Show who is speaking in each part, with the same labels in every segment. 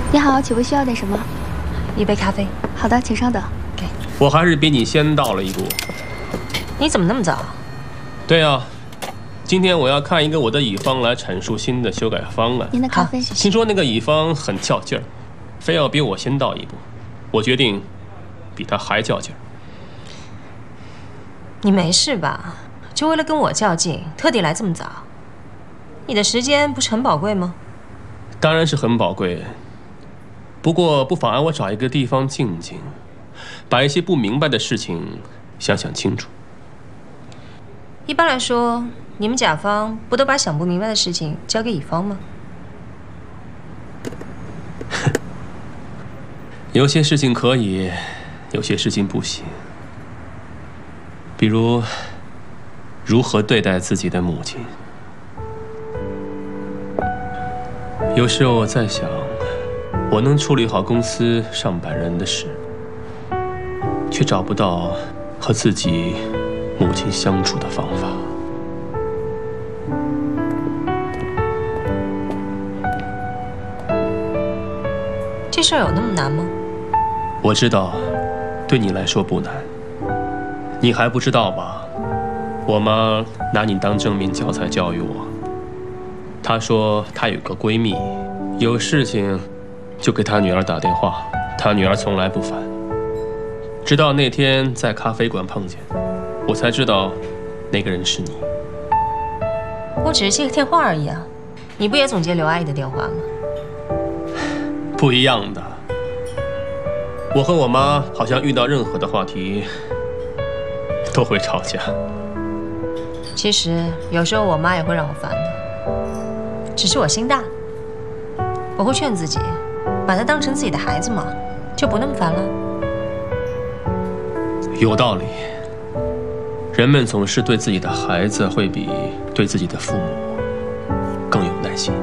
Speaker 1: 你好，请问需要点什么？
Speaker 2: 一杯咖啡。
Speaker 1: 好的，请稍等。
Speaker 2: 给。
Speaker 3: 我还是比你先到了一步。
Speaker 2: 你怎么那么早？
Speaker 3: 对啊，今天我要看一个我的乙方来阐述新的修改方案。
Speaker 1: 您的咖啡。
Speaker 3: 听说那个乙方很较劲儿，非要比我先到一步。我决定比他还较劲儿。
Speaker 2: 你没事吧？就为了跟我较劲，特地来这么早？你的时间不是很宝贵吗？
Speaker 3: 当然是很宝贵，不过不妨碍我找一个地方静静，把一些不明白的事情想想清楚。
Speaker 2: 一般来说，你们甲方不都把想不明白的事情交给乙方吗？
Speaker 3: 有些事情可以，有些事情不行。比如，如何对待自己的母亲。有时候我在想，我能处理好公司上百人的事，却找不到和自己母亲相处的方法。
Speaker 2: 这事儿有那么难吗？
Speaker 3: 我知道，对你来说不难。你还不知道吧？我妈拿你当正面教材教育我。她说她有个闺蜜，有事情就给她女儿打电话，她女儿从来不烦。直到那天在咖啡馆碰见，我才知道那个人是你。
Speaker 2: 我只是接个电话而已啊，你不也总接刘阿姨的电话吗？
Speaker 3: 不一样的。我和我妈好像遇到任何的话题都会吵架。
Speaker 2: 其实有时候我妈也会让我烦的，只是我心大，我会劝自己把她当成自己的孩子嘛，就不那么烦了。
Speaker 3: 有道理。人们总是对自己的孩子会比对自己的父母更有耐心。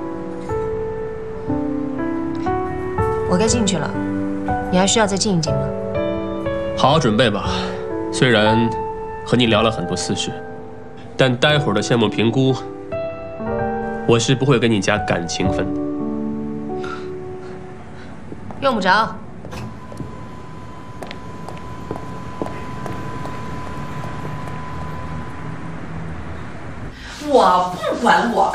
Speaker 2: 我该进去了，你还需要再静一静吗？
Speaker 3: 好好准备吧。虽然和你聊了很多私事，但待会儿的项目评估，我是不会跟你加感情分的。
Speaker 2: 用不着。
Speaker 4: 我不管我